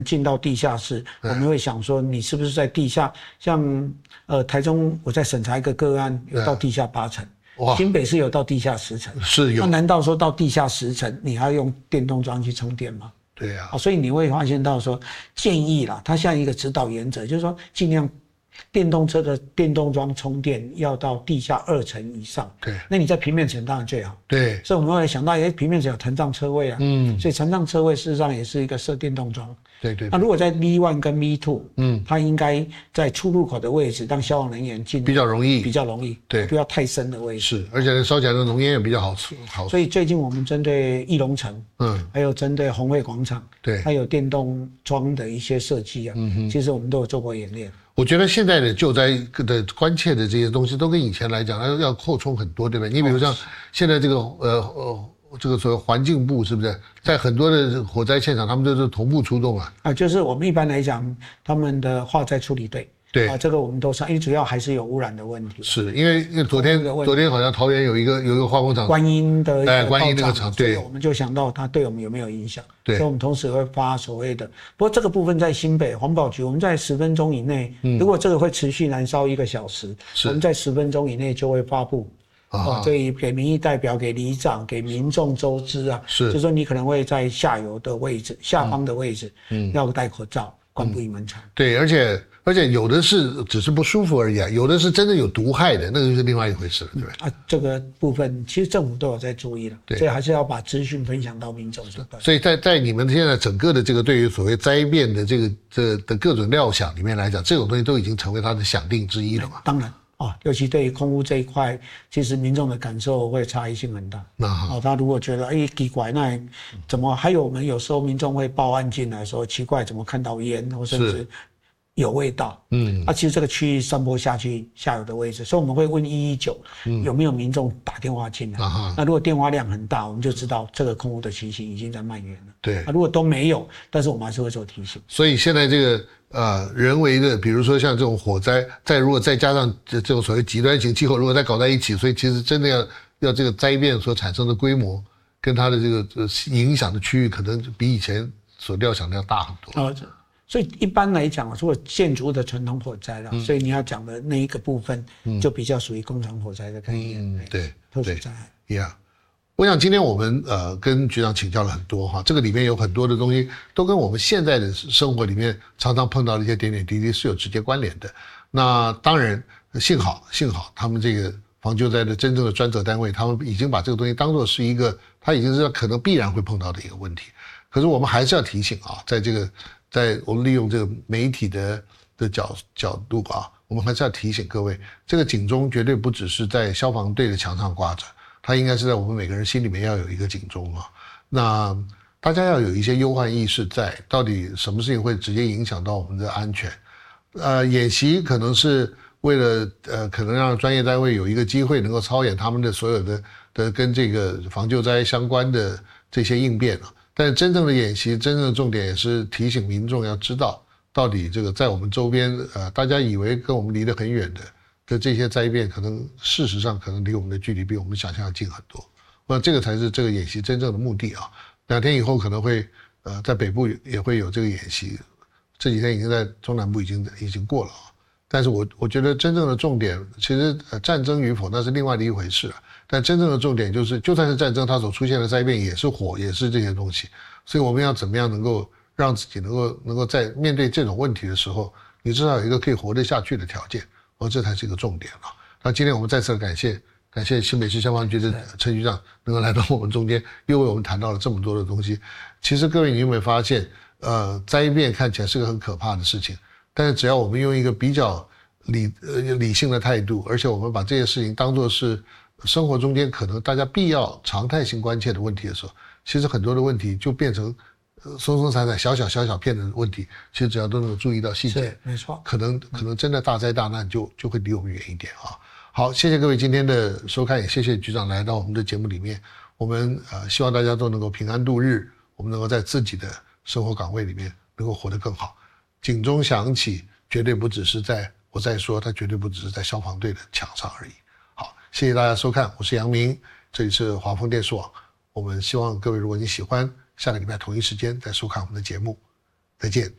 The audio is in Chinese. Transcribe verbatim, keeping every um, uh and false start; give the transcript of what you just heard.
进到地下室，我们会想说你是不是在地下，像呃台中我在审查一个个案，有到地下八层，新北市有到地下十层， 是有。 那难道说到地下十层，你还要用电动桩去充电吗？ 对呀、 啊，所以你会发现到说，建议啦，它像一个指导原则，就是说尽量电动车的电动桩充电要到地下二层以上。 对， 那你在平面层当然最好。 对， 所以我们会想到，哎，平面层有残障车位啊， 嗯， 所以残障车位事实上也是一个设电动桩。 对 对, 对。 那如果在 V 一 跟 V 二， 嗯， 它应该在出入口的位置，让消防人员进比较容易， 比较容易， 对， 不要太深的位置。 是，而且烧起来的浓烟也比较好吃，好。 所以最近我们针对义龙城， 嗯， 还有针对红会广场， 对， 还有电动桩的一些设计啊，嗯哼，其实我们都有做过演练。 我觉得现在的救灾的关切的这些东西，都跟以前来讲，要要扩充很多，对不对？你比如像现在这个呃呃。这个所谓环境部是不是在很多的火灾现场，他们都是同步出动啊？ 啊，就是我们一般来讲，他们的化灾处理队， 对啊，这个我们都上，因为主要还是有污染的问题。 是因为因为昨天昨天好像桃园有一个有一个化工厂， 观音的哎，观音那个厂，对， 我们就想到它对我们有没有影响， 对， 所以我们同时会发所谓的，不过这个部分在新北环保局，我们在十分钟以内，嗯，如果这个会持续燃烧一个小时，我们在十分钟以内就会发布。哦，所以给民意代表、给里长、给民众周知啊， 是， 就是说你可能会在下游的位置、下方的位置，嗯，要戴口罩，关不宜门窗。 对，而且而且有的是只是不舒服而已啊，有的是真的有毒害的，那个就是另外一回事了，对不对？ 啊，这个部分其实政府都有在注意了， 对， 所以还是要把资讯分享到民众这段。 所以在在你们现在整个的这个对于所谓灾变的这个这的各种料想里面来讲，这种东西都已经成为它的想定之一了嘛？ 当然。哦，尤其对于空污这一块，其实民众的感受会差异性很大。哦，他如果觉得哎奇怪，那怎么还有我们有时候民众会报案进来说奇怪，怎么看到烟或甚至有味道？嗯，啊，其实这个区域散播下去下游的位置，所以我们会问一一九有没有民众打电话进来。嗯、那如果电话量很大，我们就知道这个空污的情形已经在蔓延了。 对， 啊，如果都没有，但是我们还是会做提醒。 所以现在这个。呃，人为的，比如说像这种火灾，再如果再加上这这种所谓极端型气候，如果再搞在一起，所以其实真的要要这个灾变所产生的规模，跟它的这个影响的区域，可能比以前所料想的要大很多。 哦，所以一般来讲，如果建筑物的传统火灾了，嗯、所以你要讲的那一个部分，就比较属于工厂火灾的概念。 嗯，对， 特殊灾害。 Yeah。我想今天我们呃跟局长请教了很多哈，这个里面有很多的东西都跟我们现在的生活里面常常碰到的一些点点滴滴是有直接关联的。那当然幸好幸好他们这个防救灾的真正的专责单位，他们已经把这个东西当作是一个他已经是可能必然会碰到的一个问题。可是我们还是要提醒啊，在这个在我们利用这个媒体的的角角度啊，我们还是要提醒各位，这个警钟绝对不只是在消防队的墙上挂着。它应该是在我们每个人心里面要有一个警钟啊，那大家要有一些忧患意识在，到底什么事情会直接影响到我们的安全？呃，演习可能是为了呃，可能让专业单位有一个机会能够操演他们的所有的的跟这个防救灾相关的这些应变啊，但是真正的演习，真正的重点也是提醒民众要知道，到底这个在我们周边呃，大家以为跟我们离得很远的。的这些灾变，可能事实上可能离我们的距离比我们想象要近很多，那这个才是这个演习真正的目的啊。两天以后可能会，呃，在北部也会有这个演习，这几天已经在中南部已经已经过了啊。但是我我觉得真正的重点，其实呃战争与否那是另外的一回事啊。但真正的重点就是，就算是战争，它所出现的灾变也是火，也是这些东西。所以我们要怎么样能够让自己能够能够在面对这种问题的时候，你至少有一个可以活得下去的条件。哦，这才是一个重点了。那今天我们再次感谢感谢新北市消防局的陈局长能够来到我们中间，又为我们谈到了这么多的东西。其实各位，你有没有发现，呃，灾变看起来是个很可怕的事情，但是只要我们用一个比较理呃理性的态度，而且我们把这些事情当作是生活中间可能大家必要常态性关切的问题的时候，其实很多的问题就变成。松松散散小小小小片的问题，其实只要都能够注意到细节， 没错， 可能可能真的大灾大难就就会离我们远一点啊。好，谢谢各位今天的收看，也谢谢局长来到我们的节目里面。我们呃希望大家都能够平安度日，我们能够在自己的生活岗位里面能够活得更好。警钟响起，绝对不只是在我在说，它绝对不只是在消防队的墙上而已。好，谢谢大家收看，我是杨明，这里是华丰电视网。我们希望各位，如果你喜欢。下个礼拜同一时间再收看我们的节目，再见。